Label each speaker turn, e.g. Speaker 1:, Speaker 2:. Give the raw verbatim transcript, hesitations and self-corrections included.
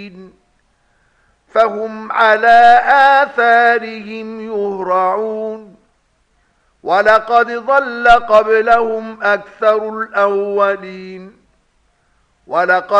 Speaker 1: الْمُرْسَلِينَ فَهُمْ عَلَى آثَارِهِمْ يُهْرَعُونَ وَلَقَدْ ضَلَّ قَبْلَهُمْ أَكْثَرُ الْأَوَّلِينَ وَلَقَدْ